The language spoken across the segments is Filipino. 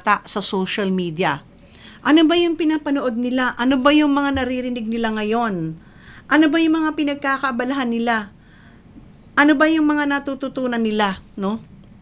bata sa social media? Ano ba yung pinapanood nila? Ano ba yung mga naririnig nila ngayon? Ano ba yung mga pinagkakaabalahan nila? Ano ba yung mga natututunan nila, no?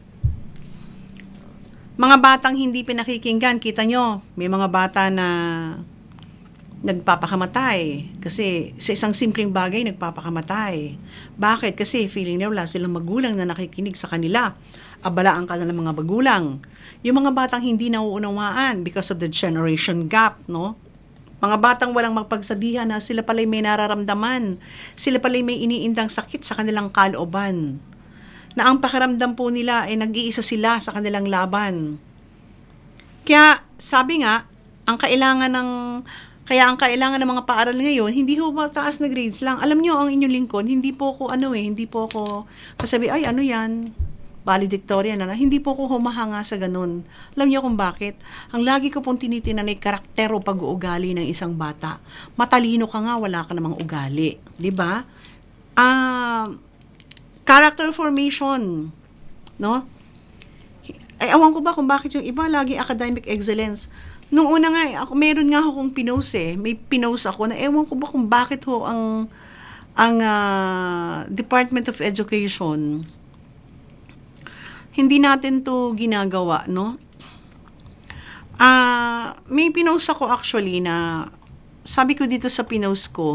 Mga batang hindi pinakikinggan, kita nyo, may mga bata na nagpapakamatay kasi sa isang simpleng bagay nagpapakamatay. Bakit? Kasi feeling nila wala silang magulang na nakikinig sa kanila. Abalaan ka ng mga magulang. Yung mga batang hindi nauunawaan because of the generation gap, no? Mga batang walang magpagsabihan na sila pala'y may nararamdaman. Sila pala'y may iniindang sakit sa kanilang kalooban. Na ang pakiramdam po nila ay nag-iisa sila sa kanilang laban. Kaya sabi nga, ang kailangan ng mga paaral ngayon, hindi ho mataas na grades lang. Alam nyo, ang inyong lingkod, hindi po ako kasabi, ay ano yan, valedictorian na. Hindi po ako humahanga sa ganun. Alam niyo kung bakit? Ang lagi ko pong tinitinan ay karakter o pag-uugali ng isang bata. Matalino ka nga, wala ka namang ugali. 'Di ba? Character formation. No? Ay, awan ko ba kung bakit yung iba lagi academic excellence. Nung una nga, meron nga akong pinost May pinost ako na ewan ko ba kung bakit ho ang Department of Education hindi natin to ginagawa, no? May pinost ako actually na sabi ko dito sa pinost ko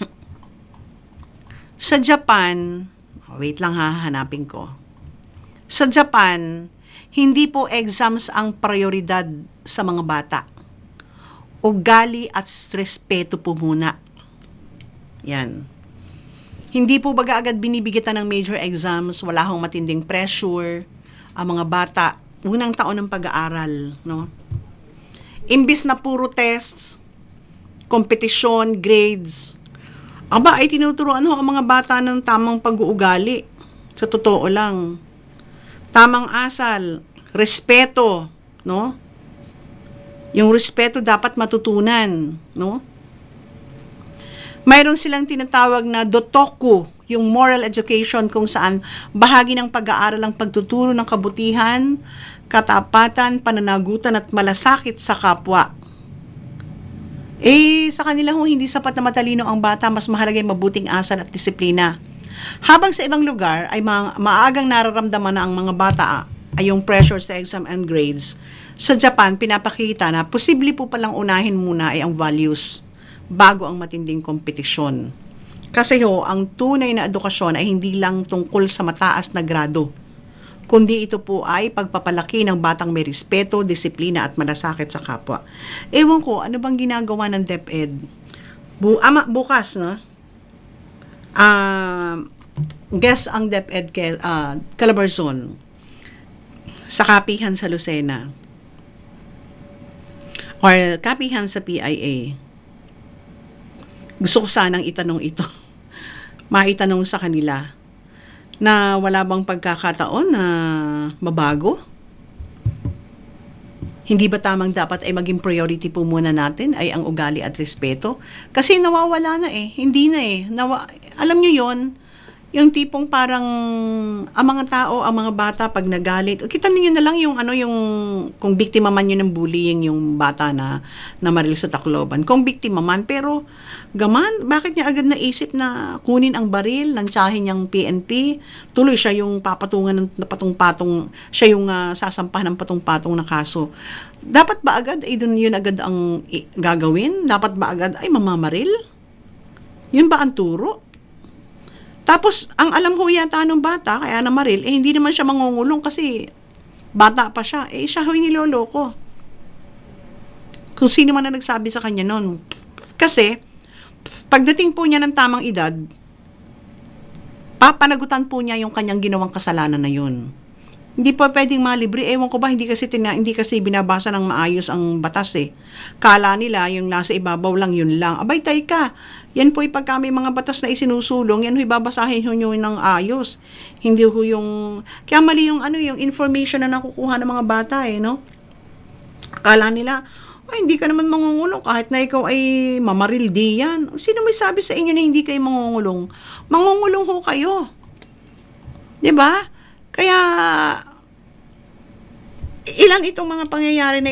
sa Japan, wait lang hanapin ko. Sa Japan, hindi po exams ang prioridad sa mga bata. Ugali at respeto po muna. Yan. Hindi po baga agad binibigyan ng major exams, wala hong matinding pressure ang mga bata, unang taon ng pag-aaral, no? Imbis na puro tests, kompetisyon, grades, ay tinuturuan ho ang mga bata ng tamang pag-uugali. Sa totoo lang. Tamang asal, respeto, no? Yung respeto dapat matutunan, no? Mayroon silang tinatawag na dotoku, yung moral education kung saan bahagi ng pag-aaral ang pagtuturo ng kabutihan, katapatan, pananagutan at malasakit sa kapwa. Sa kanila hindi sapat na matalino ang bata, mas mahalaga yung mabuting asal at disiplina. Habang sa ibang lugar ay maagang nararamdaman na ang mga bata ay yung pressure sa exam and grades. Sa Japan, pinapakita na posible po palang unahin muna ay ang values bago ang matinding kompetisyon. Kasi ang tunay na edukasyon ay hindi lang tungkol sa mataas na grado, kundi ito po ay pagpapalaki ng batang may respeto, disiplina at malasakit sa kapwa. Ewan ko, ano bang ginagawa ng DepEd? Bukas, no? Guest ang DepEd Calabarzon sa kapihan sa Lucena or kapihan sa PIA. Gusto ko sanang itanong ito. Maitanong sa kanila na wala bang pagkakataon na mabago? Hindi ba tamang dapat ay maging priority po muna natin ay ang ugali at respeto? Kasi nawawala na hindi na alam nyo yon, yung tipong parang ang mga tao, ang mga bata pag nagalit, kita niyo na lang yung kung biktima man yun ng bullying yung bata na maril sa Tacloban. Kung biktima man, pero gaman, bakit niya agad naisip na kunin ang baril, nantsahin niyang PNP, tuloy siya yung papatungan ng patong-patong, siya yung sasampahan ng patong-patong na kaso. Dapat ba agad ay dun yun agad ang gagawin? Dapat ba agad ay mamamaril? Yun ba ang turo? Tapos, ang alam ko yata ng bata, kaya namaril, hindi naman siya mangungulong kasi bata pa siya. Siya ho'y niloloko. Kung sino man na nagsabi sa kanya nun. Kasi, pagdating po niya ng tamang edad, papanagutan po niya yung kanyang ginawang kasalanan na yun. Hindi pa pwedeng malibre. Ewan ko ba, hindi kasi binabasa ng maayos ang batas Kala nila, yung nasa ibabaw lang, yun lang. Abay, tay ka. Yan po pagka may mga batas na isinusulong, yan babasahin nyo ng ayos. Hindi ho yung... Kaya mali yung, yung information na nakukuha ng mga bata, no? Kala nila, hindi ka naman mangungulong kahit na ikaw ay mamaril di yan. Sino may sabi sa inyo na hindi kayo mangungulong? Mangungulong ho kayo. 'Di ba? Kaya ilan itong mga pangyayari na